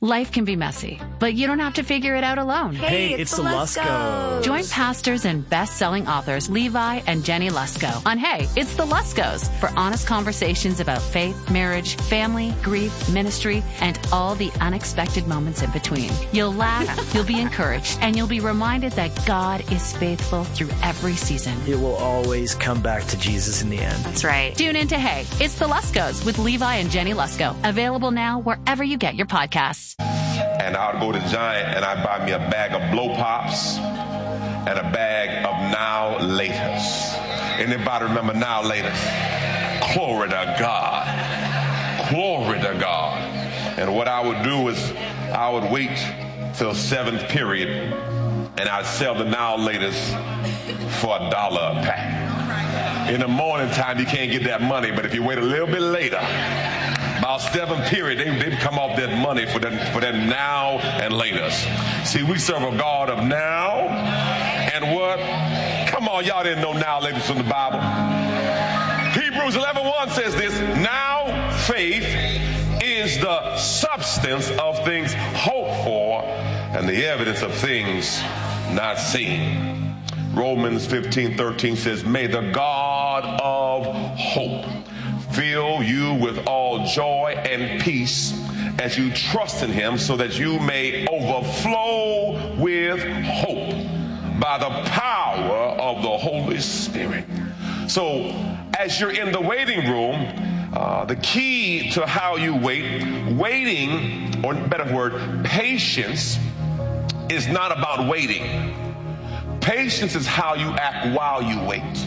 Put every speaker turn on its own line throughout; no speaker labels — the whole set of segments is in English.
Life can be messy, but you don't have to figure it out alone.
Hey, it's the Luskos.
Join pastors and best-selling authors Levi and Jenny Lusko on Hey, It's the Luskos for honest conversations about faith, marriage, family, grief, ministry, and all the unexpected moments in between. You'll laugh, you'll be encouraged, and you'll be reminded that God is faithful through every season.
It will always come back to Jesus in the end.
That's right. Tune in to Hey, It's the Luskos with Levi and Jenny Lusko. Available now wherever you get your podcasts.
And I'd go to Giant and I'd buy me a bag of Blow Pops and a bag of Now Laters. Anybody remember Now Laters? Glory to God. Glory to God. And what I would do is I would wait till 7th period and I'd sell the Now Laters for $1 a pack. In the morning time, you can't get that money, but if you wait a little bit later, about 7th period, they'd come off that money for that now and laters. See, we serve a God of now and what? Come on, y'all didn't know now laters from the Bible. Hebrews 11:1 says this, now faith is the substance of things hoped for and the evidence of things not seen. Romans 15:13 says, may the God of hope fill you with all joy and peace as you trust in him so that you may overflow with hope by the power of the Holy Spirit. So as you're in the waiting room, the key to how you waiting, or better word, patience is not about waiting. Patience is how you act while you wait.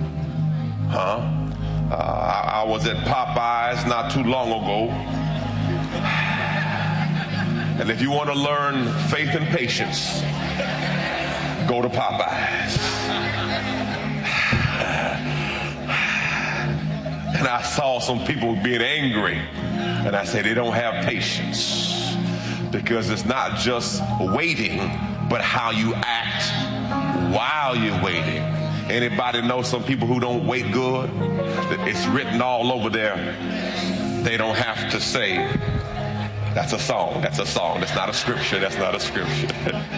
I was at Popeyes not too long ago. And if you want to learn faith and patience, go to Popeyes. And I saw some people being angry. And I said, they don't have patience. Because it's not just waiting, but how you act while you're waiting. Anybody know some people who don't wait good? It's written all over there. They don't have to say, that's a song. That's a song. That's not a scripture. That's not a scripture.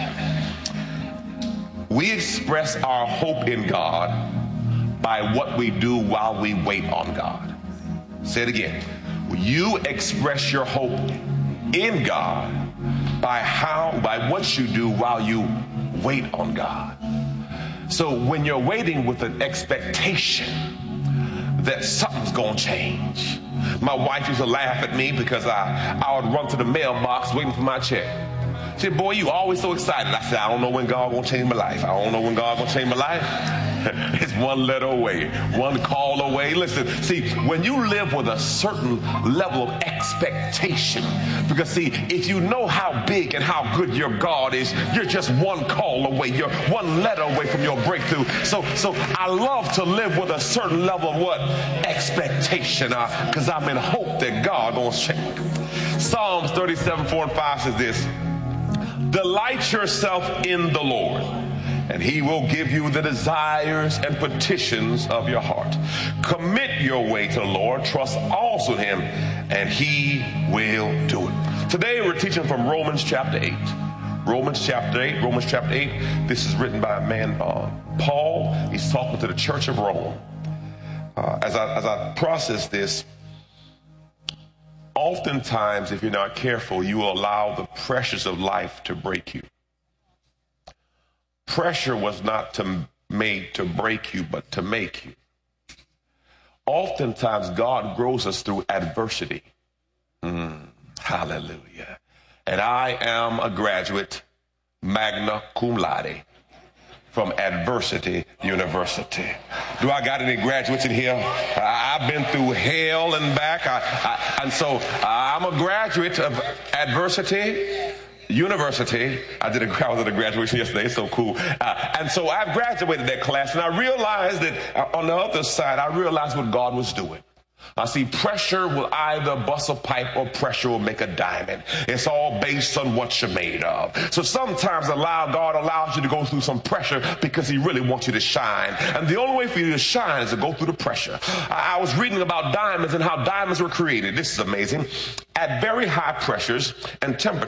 We express our hope in God by what we do while we wait on God. Say it again. You express your hope in God by what you do while you wait on God. So when you're waiting with an expectation that something's going to change. My wife used to laugh at me because I would run to the mailbox waiting for my check. She said, boy, you always so excited. I said, I don't know when God going to change my life. I don't know when God going to change my life. It's one letter away, one call away. Listen, see, when you live with a certain level of expectation, because see, if you know how big and how good your God is, you're just one call away. You're one letter away from your breakthrough. So I love to live with a certain level of what? Expectation, because I'm in hope that God going to change. Psalms 37:4-5 says this, delight yourself in the Lord, and he will give you the desires and petitions of your heart. Commit your way to the Lord. Trust also in him, and he will do it. Today we're teaching from Romans chapter 8. Romans chapter 8. This is written by a man, Paul. He's talking to the church of Rome. As I process this, oftentimes, if you're not careful, you will allow the pressures of life to break you. Pressure was not made to break you, but to make you. Oftentimes, God grows us through adversity. Hallelujah. And I am a graduate, magna cum laude, from Adversity University. Do I got any graduates in here? I've been through hell and back. And so I'm a graduate of Adversity University. I was at a graduation yesterday. It's so cool. And so I've graduated that class, and I realized that on the other side, I realized what God was doing. I see pressure will either bust a pipe or pressure will make a diamond. It's all based on what you're made of. So sometimes God allows you to go through some pressure because he really wants you to shine. And the only way for you to shine is to go through the pressure. I was reading about diamonds and how diamonds were created. This is amazing. At very high pressures and temperatures,